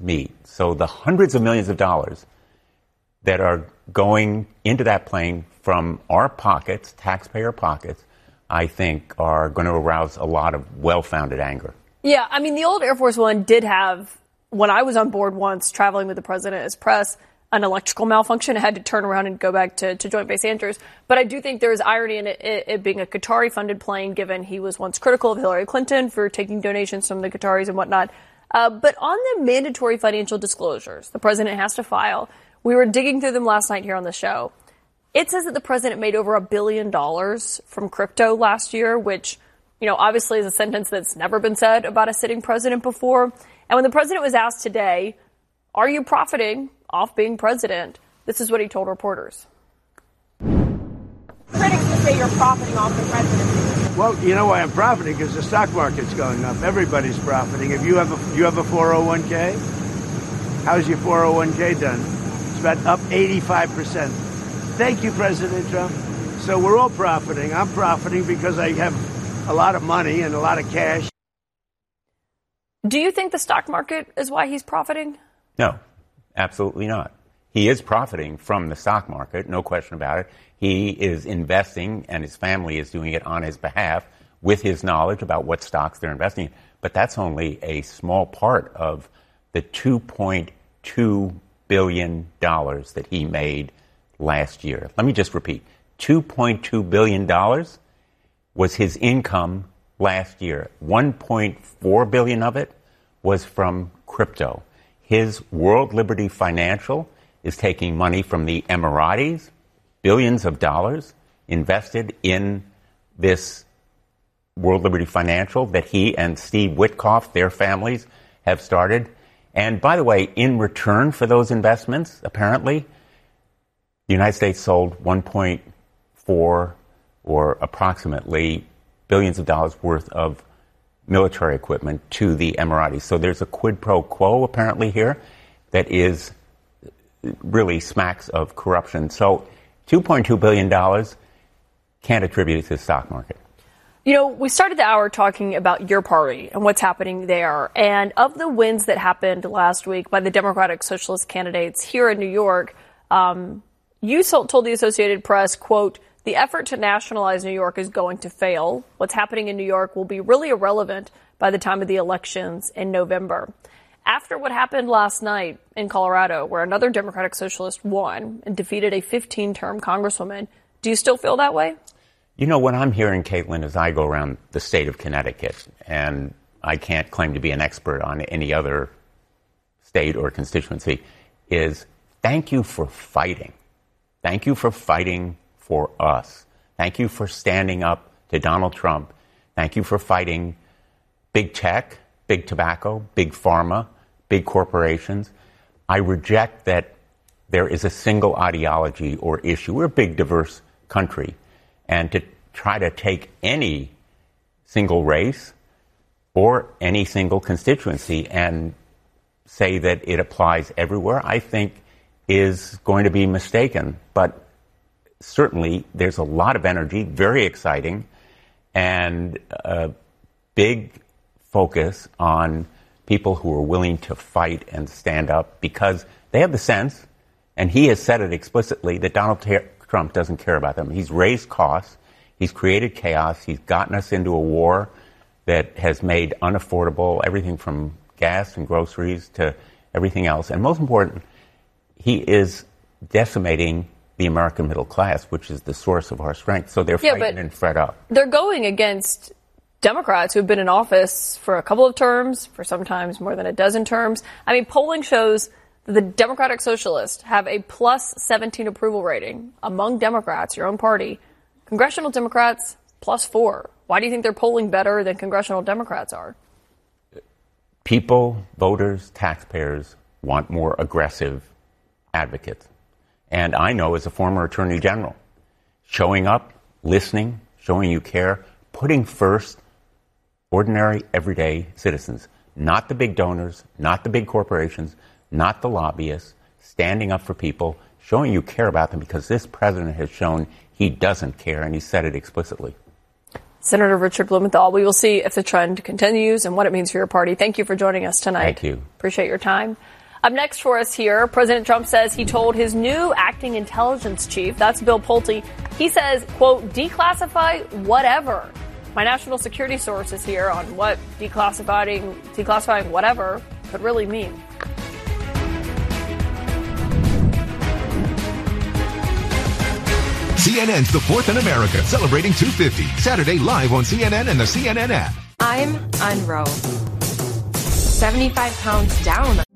meet. So the hundreds of millions of dollars that are going into that plane from our pockets, taxpayer pockets, I think are going to arouse a lot of well-founded anger. Yeah, I mean, the old Air Force One did have, when I was on board once traveling with the president as press, an electrical malfunction. I had to turn around and go back to Joint Base Andrews. But I do think there is irony in it being a Qatari-funded plane, given he was once critical of Hillary Clinton for taking donations from the Qataris and whatnot. But on the mandatory financial disclosures the president has to file, we were digging through them last night here on the show. It says that the president made over $1 billion from crypto last year, which, you know, obviously is a sentence that's never been said about a sitting president before. And when the president was asked today, are you profiting off being president? This is what he told reporters. Critics say you're profiting off the presidency. Well, you know why I'm profiting? Because the stock market's going up. Everybody's profiting. If you have a 401k, how's your 401k done? It's about up 85%. Thank you, President Trump. So we're all profiting. I'm profiting because I have a lot of money and a lot of cash. Do you think the stock market is why he's profiting? No, absolutely not. He is profiting from the stock market, no question about it. He is investing, and his family is doing it on his behalf with his knowledge about what stocks they're investing in. But that's only a small part of the $2.2 billion that he made last year. Let me just repeat. $2.2 billion was his income last year. $1.4 billion of it was from crypto. His World Liberty Financial is taking money from the Emiratis, billions of dollars invested in this World Liberty Financial that he and Steve Witkoff, their families, have started. And by the way, in return for those investments, apparently, the United States sold 1.4 or approximately billions of dollars worth of military equipment to the Emiratis. So there's a quid pro quo apparently here that is really smacks of corruption. So $2.2 billion can't attribute it to the stock market. You know, we started the hour talking about your party and what's happening there. And of the wins that happened last week by the Democratic Socialist candidates here in New York, you told the Associated Press, quote, the effort to nationalize New York is going to fail. What's happening in New York will be really irrelevant by the time of the elections in November. After what happened last night in Colorado, where another Democratic Socialist won and defeated a 15-term congresswoman, do you still feel that way? You know, what I'm hearing, Caitlin, as I go around the state of Connecticut, and I can't claim to be an expert on any other state or constituency, is thank you for fighting. Thank you for fighting for us. Thank you for standing up to Donald Trump. Thank you for fighting big tech, big tobacco, big pharma, big corporations. I reject that there is a single ideology or issue. We're a big, diverse country. And to try to take any single race or any single constituency and say that it applies everywhere, I think is going to be mistaken. But certainly there's a lot of energy, very exciting, and a big focus on people who are willing to fight and stand up because they have the sense, and he has said it explicitly, that Donald Trump doesn't care about them. He's raised costs. He's created chaos. He's gotten us into a war that has made unaffordable everything from gas and groceries to everything else. And most important, he is decimating the American middle class, which is the source of our strength. So they're fighting and fed up. They're going against Democrats who've been in office for a couple of terms, for sometimes more than a dozen terms. I mean, polling shows that the Democratic Socialists have a plus 17 approval rating among Democrats, your own party. Congressional Democrats, plus 4. Why do you think they're polling better than congressional Democrats are? People, voters, taxpayers want more aggressive advocates. And I know as a former attorney general, showing up, listening, showing you care, putting first ordinary, everyday citizens, not the big donors, not the big corporations, not the lobbyists, standing up for people, showing you care about them because this president has shown he doesn't care, and he said it explicitly. Senator Richard Blumenthal. We will see if the trend continues and what it means for your party. Thank you for joining us tonight. Thank you. Appreciate your time. Up next for us here, President Trump says he told his new acting intelligence chief, that's Bill Pulte, he says, quote, declassify whatever. My national security source is here on what declassifying whatever could really mean. CNN's The Fourth in America, celebrating 250. Saturday live on CNN and the CNN app. I'm on row. 75 pounds down.